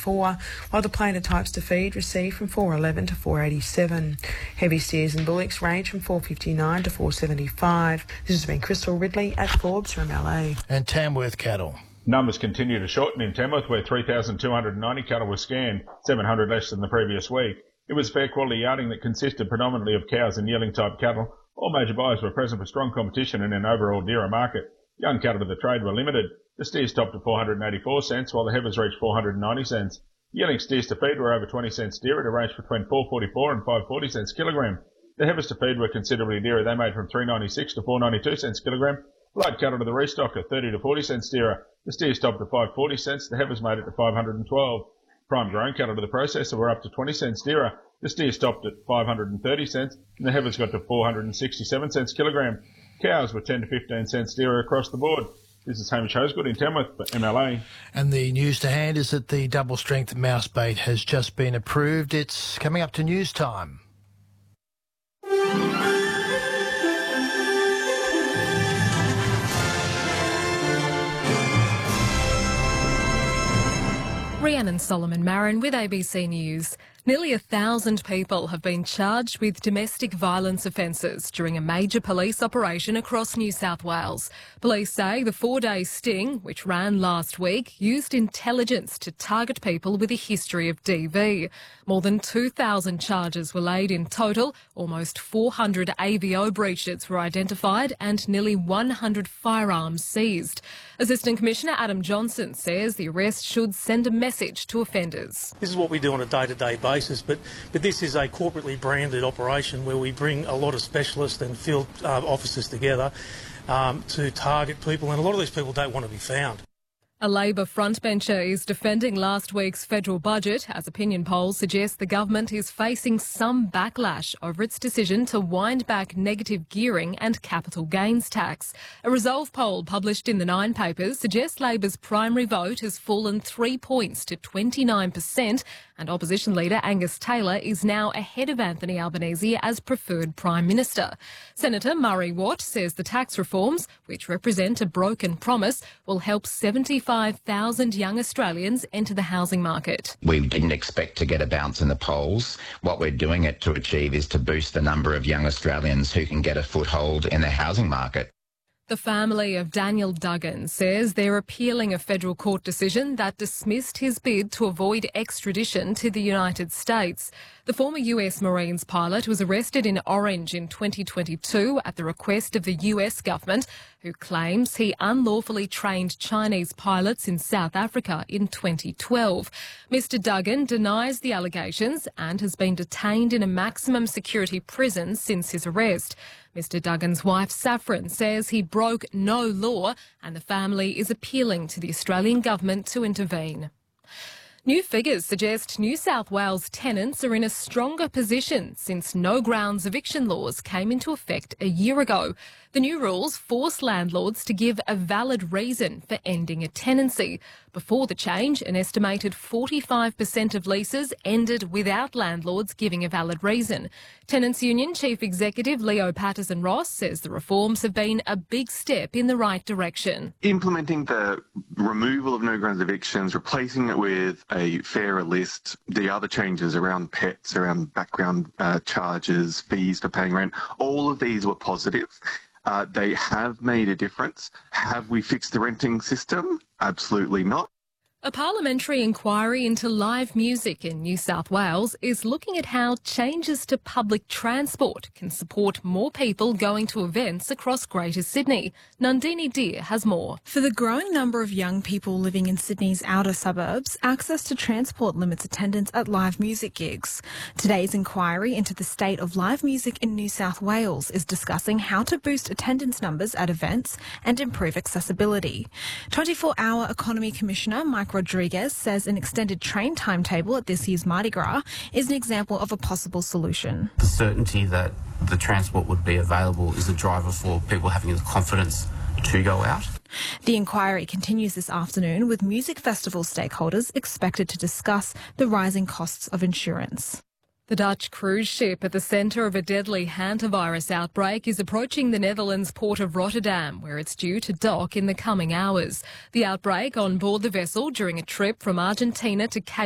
484, while the planer types to feed receive from 411 to 487. Heavy steers and bullocks range from 459 to 475. This has been Crystal Ridley at Forbes from LA. And Tamworth cattle. Numbers continue to shorten in Tamworth, where 3,290 cattle were scanned, 700 less than the previous week. It was fair quality yarding that consisted predominantly of cows and yearling type cattle. All major buyers were present for strong competition in an overall dearer market. Young cattle to the trade were limited. The steers topped at 484 cents, while the heifers reached 490 cents. Yearling steers to feed were over 20 cents dearer at a range between 444 and 540 cents kilogram. The heifers to feed were considerably dearer. They made from 396 to 492 cents kilogram. Light cattle to the restock at 30 to 40 cents dearer. The steers topped at 540 cents. The heifers made it to 512. Prime grown cattle to the processor were up to 20 cents dearer. The steers stopped at 530 cents, and the heifers got to 467 cents kilogram. Cows were 10 to 15 cents dearer across the board. This is Hamish Hosegood in Tamworth for MLA. And the news to hand is that the double-strength mouse bait has just been approved. It's coming up to news time. Rhiannon Solomon-Marin with ABC News. Nearly 1,000 people have been charged with domestic violence offences during a major police operation across New South Wales. Police say the 4-day sting, which ran last week, used intelligence to target people with a history of DV. More than 2,000 charges were laid in total, almost 400 AVO breaches were identified and nearly 100 firearms seized. Assistant Commissioner Adam Johnson says the arrest should send a message to offenders. This is what we do on a day-to-day basis, but this is a corporately branded operation where we bring a lot of specialists and field officers together to target people, and a lot of these people don't want to be found. A Labor frontbencher is defending last week's federal budget as opinion polls suggest the government is facing some backlash over its decision to wind back negative gearing and capital gains tax. A Resolve poll published in the Nine papers suggests Labor's primary vote has fallen 3 points to 29%, and opposition leader Angus Taylor is now ahead of Anthony Albanese as preferred Prime Minister. Senator Murray Watt says the tax reforms, which represent a broken promise, will help 75,000 young Australians enter the housing market. We didn't expect to get a bounce in the polls. What we're doing it to achieve is to boost the number of young Australians who can get a foothold in the housing market. The family of Daniel Duggan says they're appealing a federal court decision that dismissed his bid to avoid extradition to the United States. The former US Marines pilot was arrested in Orange in 2022 at the request of the US government, who claims he unlawfully trained Chinese pilots in South Africa in 2012. Mr. Duggan denies the allegations and has been detained in a maximum security prison since his arrest. Mr. Duggan's wife, Saffron, says he broke no law and the family is appealing to the Australian government to intervene. New figures suggest New South Wales tenants are in a stronger position since no grounds eviction laws came into effect a year ago. The new rules force landlords to give a valid reason for ending a tenancy. Before the change, an estimated 45% of leases ended without landlords giving a valid reason. Tenants' Union Chief Executive Leo Patterson-Ross says the reforms have been a big step in the right direction. Implementing the removal of no grounds evictions, replacing it with a fairer list, the other changes around pets, around background charges, fees for paying rent, all of these were positive. They have made a difference. Have we fixed the renting system? Absolutely not. A parliamentary inquiry into live music in New South Wales is looking at how changes to public transport can support more people going to events across Greater Sydney. Nandini Deer has more. For the growing number of young people living in Sydney's outer suburbs, access to transport limits attendance at live music gigs. Today's inquiry into the state of live music in New South Wales is discussing how to boost attendance numbers at events and improve accessibility. 24-hour Economy Commissioner Mike Rodriguez says an extended train timetable at this year's Mardi Gras is an example of a possible solution. The certainty that the transport would be available is a driver for people having the confidence to go out. The inquiry continues this afternoon with music festival stakeholders expected to discuss the rising costs of insurance. The Dutch cruise ship at the centre of a deadly hantavirus outbreak is approaching the Netherlands port of Rotterdam, where it's due to dock in the coming hours. The outbreak on board the vessel during a trip from Argentina to Cape